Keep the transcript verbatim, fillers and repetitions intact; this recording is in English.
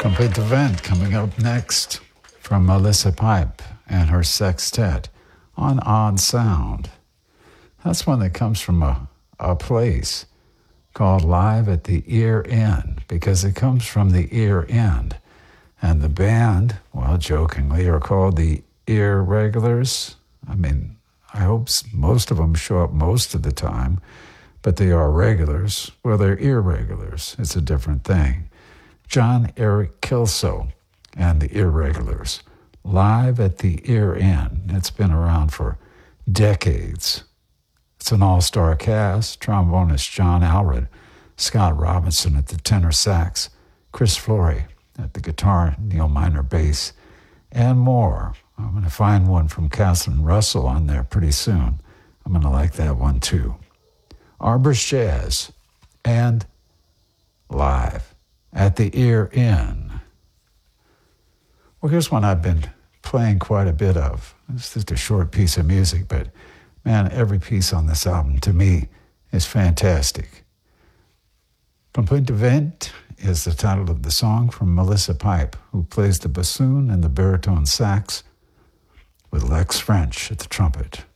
Complete Event coming up next from Melissa Pipe and her sextet on Odd Sound. That's one that comes from a, a place called Live at the Ear End, because it comes from the ear end. And the band, well, jokingly, are called the Irregulars. I mean, I hope most of them show up most of the time, but they are regulars. Well, they're irregulars. It's a different thing. John Eric Kilso and the Irregulars, Live at the Ear End. It's been around for decades. It's an all-star cast. Trombonist John Alred, Scott Robinson at the tenor sax, Chris Flory at the guitar, Neil Miner bass, and more. I'm going to find one from Catherine Russell on there pretty soon. I'm going to like that one too. Arbor's Jazz and Live at the Ear End. Well, here's one I've been playing quite a bit of. It's just a short piece of music, but man, every piece on this album to me is fantastic. Complete Event is the title of the song from Melissa Pipe, who plays the bassoon and the baritone sax, with Lex French at the trumpet.